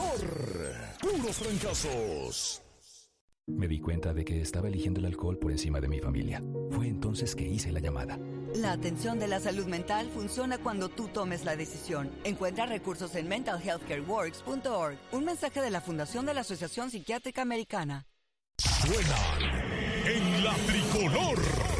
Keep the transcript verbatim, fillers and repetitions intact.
Tricolor. Puros fracasos. Me di cuenta de que estaba eligiendo el alcohol por encima de mi familia. Fue entonces que hice la llamada. La atención de la salud mental funciona cuando tú tomes la decisión. Encuentra recursos en mental health care works punto org. Un mensaje de la Fundación de la Asociación Psiquiátrica Americana. Suenan en la Tricolor.